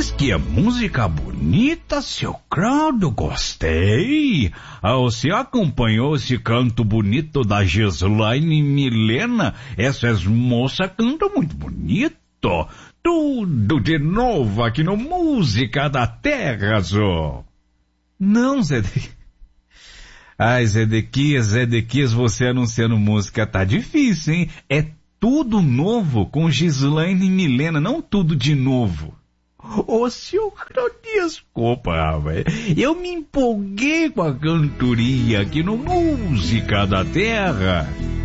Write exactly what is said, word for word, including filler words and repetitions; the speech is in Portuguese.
Mas que música bonita, seu Claudio, gostei. Ah, você acompanhou esse canto bonito da Gislaine Milena? Essas moças cantam muito bonito. Tudo de novo aqui no Música da Terra, Zô. Não, Zé de... Ai, Zedequias, Zedequias, você anunciando música tá difícil, hein? É tudo novo com Gislaine Milena, não tudo de novo. Ô, senhor, desculpa, rapaz. Eu me empolguei com a cantoria aqui no Música da Terra.